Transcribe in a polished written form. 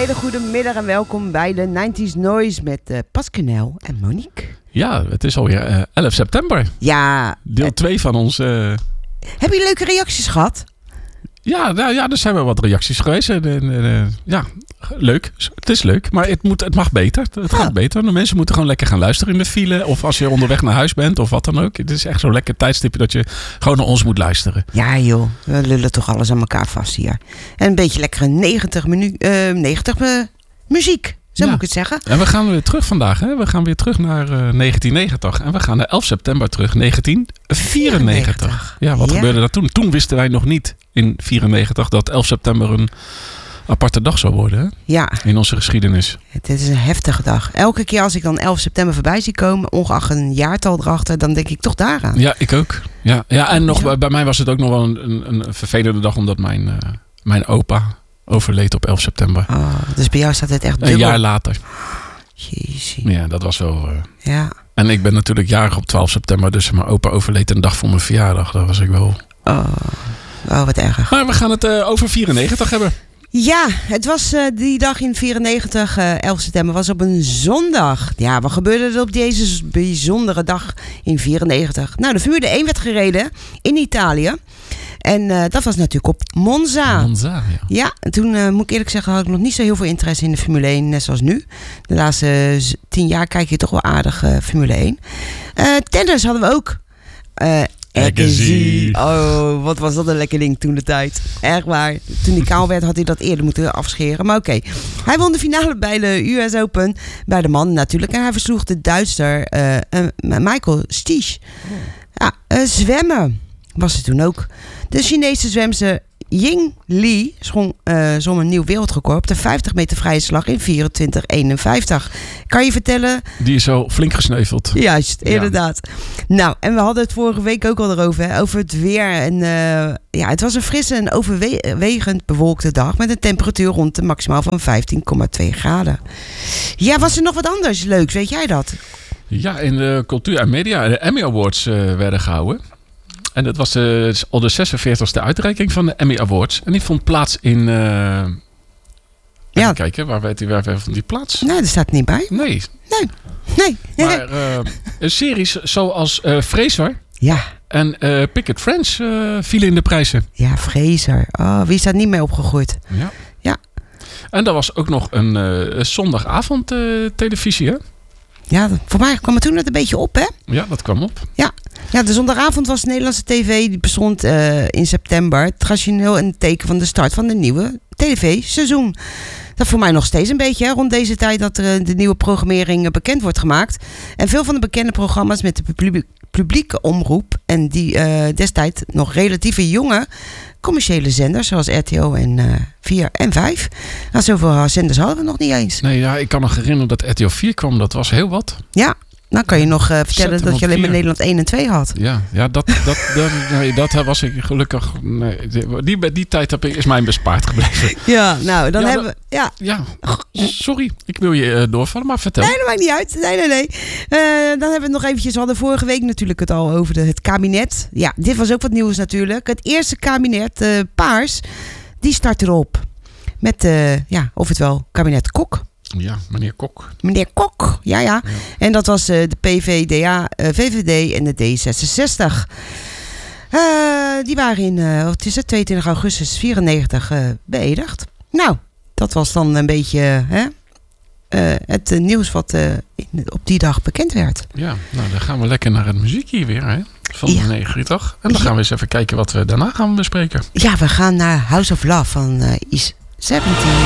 hele goede middag en welkom bij de 90s Noise met Pascal en Monique. Ja, het is alweer 11 september. Ja. Deel 2 van ons... Heb je leuke reacties gehad? Ja, er zijn wel wat reacties geweest. Ja, leuk. Het is leuk, maar het mag beter. Het gaat beter. De mensen moeten gewoon lekker gaan luisteren in de file. Of als je onderweg naar huis bent of wat dan ook. Het is echt zo'n lekker tijdstipje dat je gewoon naar ons moet luisteren. Ja joh, we lullen toch alles aan elkaar vast hier. En een beetje lekkere 90 muziek. Zo moet ik het zeggen. En we gaan weer terug vandaag. Hè? We gaan weer terug naar 1990. En we gaan naar 11 september terug, 1994. Ja, wat gebeurde daar toen? Toen wisten wij nog niet in 1994 dat 11 september een aparte dag zou worden. Hè? Ja. In onze geschiedenis. Het is een heftige dag. Elke keer als ik dan 11 september voorbij zie komen, ongeacht een jaartal erachter, dan denk ik toch daaraan. Ja, ik ook. Ja, en nog, bij mij was het ook nog wel een vervelende dag, omdat mijn opa overleed op 11 september. Oh, dus bij jou staat het echt dubbel. Een jaar later. Jezus. Ja, dat was wel... Ja. En ik ben natuurlijk jarig op 12 september. Dus mijn opa overleed een dag voor mijn verjaardag. Dat was ik wel... Oh, wat erg. Maar we gaan het over 94 hebben. Ja, het was die dag in 94, 11 september, was op een zondag. Ja, wat gebeurde er op deze bijzondere dag in 94? Nou, de Formule 1 werd gereden in Italië. En dat was natuurlijk op Monza. Monza, ja. Ja, en toen moet ik eerlijk zeggen, had ik nog niet zo heel veel interesse in de Formule 1, net zoals nu. De laatste 10 jaar kijk je toch wel aardig Formule 1. Tennis hadden we ook. Agassi. Oh, wat was dat een lekker ding toen de tijd. Echt waar. Toen hij kaal werd, had hij dat eerder moeten afscheren. Maar oké. Hij won de finale bij de US Open. Bij de man natuurlijk. En hij versloeg de Duitser Michael Stich. Ja, zwemmen was het toen ook. De Chinese zwemster Ying Li zwom een nieuw wereldrecord op de 50 meter vrije slag in 24:51. Kan je vertellen? Die is zo flink gesneuveld. Juist, inderdaad. Ja. Nou, en we hadden het vorige week ook al erover, hè, over het weer. En het was een frisse en overwegend bewolkte dag met een temperatuur rond de maximaal van 15,2 graden. Ja, was er nog wat anders leuks? Weet jij dat? Ja, in de cultuur en media, de Emmy Awards werden gehouden. En dat was al de 46e uitreiking van de Emmy Awards. En die vond plaats in... Even kijken, waar weet hij van die plaats? Nee, dat staat niet bij. Nee. Maar series zoals Frasier en Picket Friends vielen in de prijzen. Ja, Frasier. Oh, wie is daar niet mee opgegroeid? Ja. En dat was ook nog een zondagavond televisie, hè? Ja, voor mij kwam het toen net een beetje op, hè? Ja, dat kwam op. Ja, de zondagavond was de Nederlandse tv. Die bestond in september. Traditioneel een teken van de start van de nieuwe tv-seizoen. Dat voor mij nog steeds een beetje, hè, rond deze tijd dat de nieuwe programmering bekend wordt gemaakt. En veel van de bekende programma's met de publieke omroep en die destijds nog relatieve jonge commerciële zenders, zoals RTO en 4 en 5. Nou, zoveel zenders hadden we nog niet eens. Nee, ja, ik kan me herinneren dat RTO 4 kwam. Dat was heel wat. Ja. Nou kan je nog vertellen dat je alleen maar Nederland 1 en 2 had. Ja, dat was ik gelukkig... Nee, die tijd is mij bespaard gebleven. Ja, nou, dan hebben we... Ja, sorry. Ik wil je doorvallen, maar vertel. Nee, dat maakt niet uit. Nee. Dan hebben we het nog eventjes... We hadden vorige week natuurlijk het al over het kabinet. Ja, dit was ook wat nieuws natuurlijk. Het eerste kabinet, Paars, die start erop. Met, oftewel, kabinet Kok. Ja, meneer Kok. Meneer Kok, ja. En dat was de PVDA, VVD en de D66. Die waren in 22 augustus 94 beëdigd. Nou, dat was dan een beetje het nieuws wat op die dag bekend werd. Ja, nou dan gaan we lekker naar het muziek hier weer, hè? Van de 9 dag. En dan gaan we eens even kijken wat we daarna gaan bespreken. Ja, we gaan naar House of Love van Is 17.